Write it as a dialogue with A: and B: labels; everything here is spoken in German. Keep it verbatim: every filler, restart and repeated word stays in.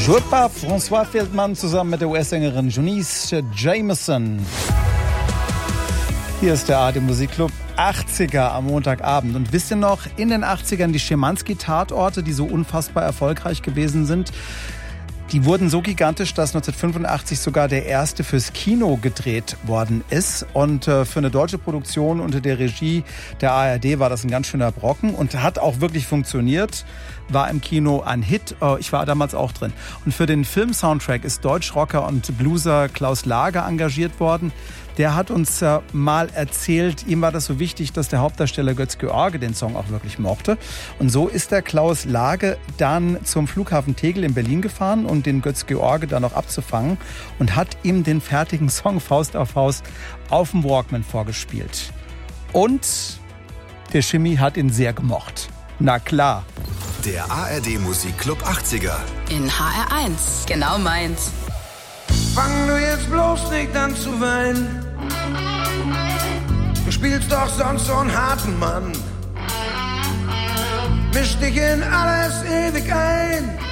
A: Joué par François Feldman zusammen mit der U S-Sängerin Junice Jameson. Hier ist der A R D Musikclub achtziger am Montagabend. Und wisst ihr noch, in den achtzigern die Schimanski-Tatorte, die so unfassbar erfolgreich gewesen sind, die wurden so gigantisch, dass neunzehnhundertfünfundachtzig sogar der erste fürs Kino gedreht worden ist. Und äh, für eine deutsche Produktion unter der Regie der A R D war das ein ganz schöner Brocken und hat auch wirklich funktioniert. War im Kino ein Hit. Äh, ich war damals auch drin. Und für den Film-Soundtrack ist Deutschrocker und Blueser Klaus Lager engagiert worden. Der hat uns äh, mal erzählt, ihm war das so wichtig, dass der Hauptdarsteller Götz-George den Song auch wirklich mochte. Und so ist der Klaus Lage dann zum Flughafen Tegel in Berlin gefahren, um den Götz-George dann noch abzufangen und hat ihm den fertigen Song Faust auf Faust auf dem Walkman vorgespielt. Und der Schimmi hat ihn sehr gemocht. Na klar.
B: Der A R D Musikclub achtziger.
C: In H R eins. Genau meins.
D: Fang du jetzt bloß nicht an zu weinen. Du spielst doch sonst so einen harten Mann. Misch dich in alles ewig ein.